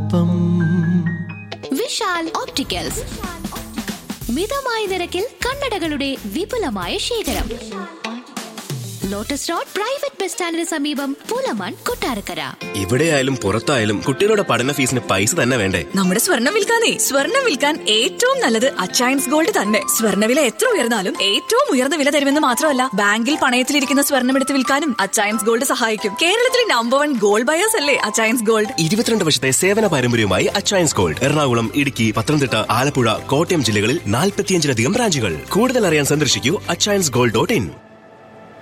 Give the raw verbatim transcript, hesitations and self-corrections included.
ഒപ്പം. വിശാൽ ഓപ്റ്റിക്കൽസ് മിതമായ നിരക്കിൽ കണ്ണടകളുടെ വിപുലമായ ശേഖരം. ലോട്ടസ് റോഡ് പ്രൈവറ്റ് ബസ് സ്റ്റാൻഡിന് സമീപം പൂലമാൻ കൊട്ടാരക്കര. ഇവിടെയായാലും പുറത്തായാലും കുട്ടികളുടെ പഠന ഫീസിന് പൈസ തന്നെ വേണ്ടേ? നമ്മുടെ സ്വർണ്ണം വിൽക്കാനേ സ്വർണ്ണം വിൽക്കാൻ ഏറ്റവും നല്ലത് അച്ചയൻസ് ഗോൾഡ് തന്നെ. സ്വർണ്ണവില എത്ര ഉയർന്നാലും ഏറ്റവും ഉയർന്ന വില തരുമെന്ന് മാത്രമല്ല, ബാങ്കിൽ പണയത്തിലിരിക്കുന്ന സ്വർണ്ണം എടുത്ത് വിൽക്കാനും അച്ചയൻസ് ഗോൾഡ് സഹായിക്കും. കേരളത്തിലെ നമ്പർ വൺ ഗോൾഡ് ബയേഴ്സ് അല്ലേ അച്ചയൻസ് ഗോൾഡ്. ഇരുപത്തിരണ്ട് വർഷത്തെ സേവന പാരമ്പര്യവുമായി അച്ചയൻസ് ഗോൾഡ് എറണാകുളം, ഇടുക്കി, പത്തനംതിട്ട, ആലപ്പുഴ, കോട്ടയം ജില്ലകളിൽ നാൽപ്പത്തിയഞ്ചിലധികം ബ്രാഞ്ചുകൾ. കൂടുതൽ അറിയാൻ സന്ദർശിക്കൂ അച്ചയൻസ് ഗോൾഡ് ഡോട്ട് ഇൻ.